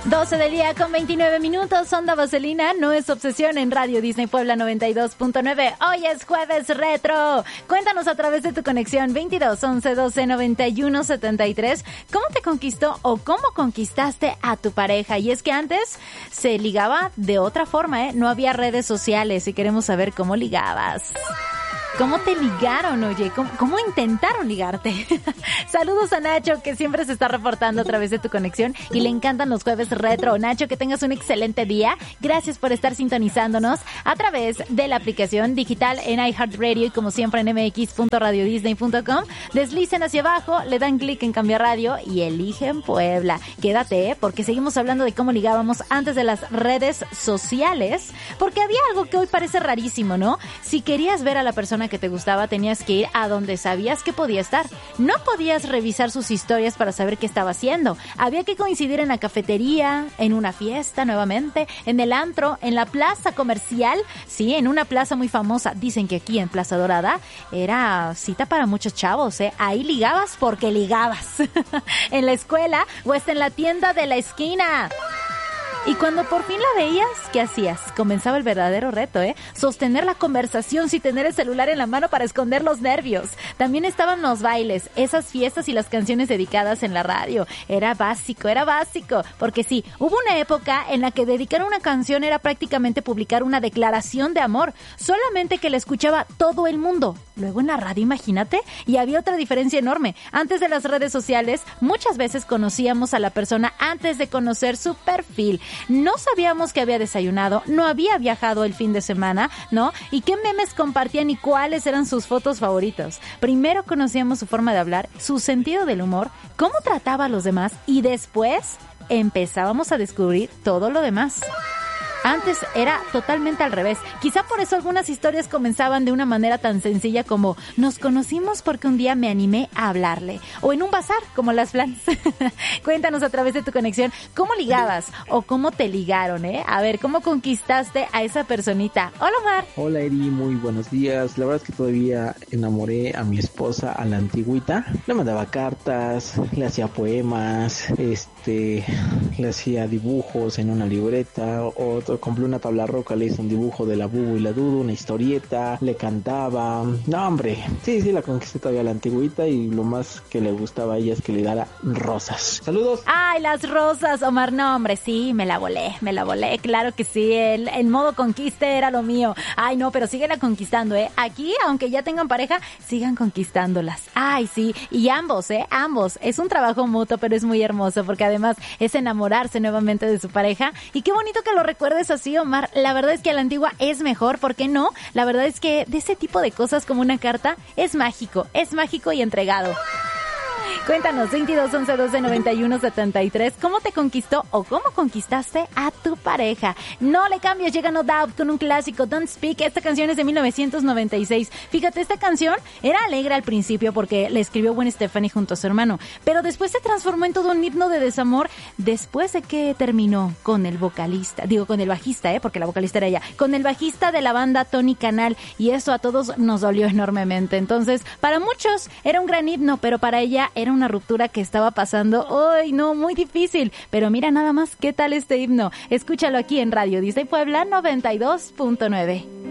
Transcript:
12 del día con 29 minutos, Onda Vaselina, no es obsesión en Radio Disney Puebla 92.9. Hoy es jueves retro. Cuéntanos a través de tu conexión 22 11 12 91 73 cómo te conquistó o cómo conquistaste a tu pareja. Y es que antes se ligaba de otra forma, no había redes sociales y queremos saber cómo ligabas. ¿Cómo te ligaron, oye? ¿Cómo intentaron ligarte? Saludos a Nacho, que siempre se está reportando a través de tu conexión y le encantan los jueves retro. Nacho, que tengas un excelente día. Gracias por estar sintonizándonos a través de la aplicación digital en iHeartRadio y como siempre en mx.radiodisney.com. Deslicen hacia abajo, le dan clic en cambiar radio y eligen Puebla. Quédate, porque seguimos hablando de cómo ligábamos antes de las redes sociales, porque había algo que hoy parece rarísimo, ¿no? Si querías ver a la persona que te gustaba, tenías que ir a donde sabías que podía estar. No podías revisar sus historias para saber qué estaba haciendo. Había que coincidir en la cafetería, en una fiesta nuevamente, en el antro, en la plaza comercial, sí, en una plaza muy famosa. Dicen que aquí en Plaza Dorada era cita para muchos chavos, ¿eh? Ahí ligabas porque ligabas. En la escuela o hasta en la tienda de la esquina. Y cuando por fin la veías, ¿qué hacías? Comenzaba el verdadero reto, sostener la conversación sin tener el celular en la mano para esconder los nervios. También estaban los bailes, esas fiestas y las canciones dedicadas en la radio. Era básico, porque sí, hubo una época en la que dedicar una canción era prácticamente publicar una declaración de amor, solamente que la escuchaba todo el mundo. Luego en la radio, imagínate, y había otra diferencia enorme. Antes de las redes sociales, muchas veces conocíamos a la persona antes de conocer su perfil. No sabíamos que había desayunado, no había viajado el fin de semana, ¿no? Y qué memes compartían y cuáles eran sus fotos favoritos. Primero conocíamos su forma de hablar, su sentido del humor, cómo trataba a los demás y después empezábamos a descubrir todo lo demás. Antes era totalmente al revés. Quizá por eso algunas historias comenzaban de una manera tan sencilla como nos conocimos porque un día me animé a hablarle. O en un bazar, como las flans. Cuéntanos a través de tu conexión cómo ligabas o cómo te ligaron, A ver, ¿cómo conquistaste a esa personita? Hola, Omar. Hola, Eri, muy buenos días. La verdad es que todavía enamoré a mi esposa, a la antigüita. Le mandaba cartas, le hacía poemas, le hacía dibujos en una libreta, compré una tabla roca, le hice un dibujo de la Bubu y la Dudu, una historieta, le cantaba. No, hombre, sí, la conquisté todavía a la antigüita y lo más que le gustaba a ella es que le diera rosas. ¡Saludos! ¡Ay, las rosas, Omar! No, hombre, sí, me la volé, claro que sí, el modo conquiste era lo mío. Ay, no, pero síguela conquistando, Aquí, aunque ya tengan pareja, sigan conquistándolas. Ay, sí, y ambos, ambos. Es un trabajo mutuo, pero es muy hermoso, porque además es enamorarse nuevamente de su pareja. Y qué bonito que lo recuerdes así, Omar. La verdad es que a la antigua es mejor, ¿por qué no? La verdad es que de ese tipo de cosas como una carta es mágico y entregado. Cuéntanos, 22 11 12 91 73, ¿cómo te conquistó o cómo conquistaste a tu pareja? No le cambies, llega No Doubt con un clásico, Don't Speak. Esta canción es de 1996. Fíjate, esta canción era alegre al principio porque la escribió Gwen Stefani junto a su hermano, pero después se transformó en todo un himno de desamor después de que terminó con el bajista, porque la vocalista era ella, con el bajista de la banda Tony Canal, y eso a todos nos dolió enormemente. Entonces, para muchos era un gran himno, pero para ella era una ruptura que estaba pasando, ¡ay, no!, muy difícil. Pero mira nada más qué tal este himno. Escúchalo aquí en Radio Disney Puebla 92.9.